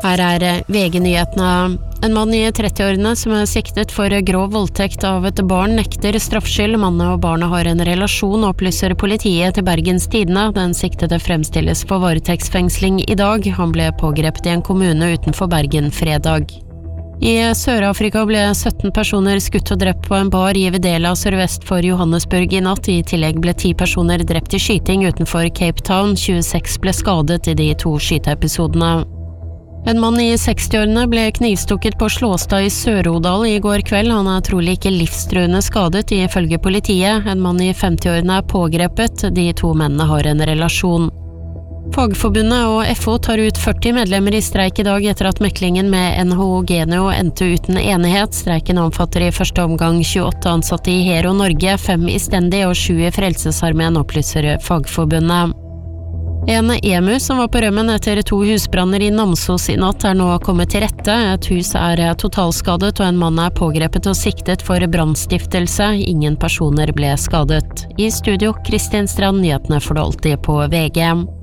Her VG-nyhetene. En mann i 30-årene som siktet for grov voldtekt av et barn nekter straffskyld. Mannen og barnet har en relasjon, opplyser politiet til Bergens Tidende. Den siktede fremstilles for varetektsfengsling i dag. Han ble pågrepet i en kommune utenfor Bergen fredag. I Sør-Afrika ble 17 personer skutt og drept på en bar i Videla sørvest for Johannesburg i natt. I tillegg ble 10 personer drept i skyting utenfor Cape Town. 26 ble skadet i de 2 skyteepisodene. En mann i 60-årene ble knivstukket på Slåstad i Sør-Odal i går kveld. Han trolig ikke livstruende skadet, ifølge politiet. En mann i 50-årene pågrepet. De 2 mennene har en relasjon. Fagforbundet og FO tar ut 40 medlemmer i streik i dag etter at meklingen med NHO Genio endte uten enighet. Streiken omfatter i første omgang 28 ansatte i Hero Norge, 5 i Stendi og 7 i Frelsesarmeen, opplyser Fagforbundet. En emu som var på rømmen etter 2 husbranner i Namsos i natt nå kommet til rette. Et hus totalskadet og en mann pågrepet og siktet for brannstiftelse. Ingen personer ble skadet. I studio, Kristin Strand, nyhetene får du alltid på VG.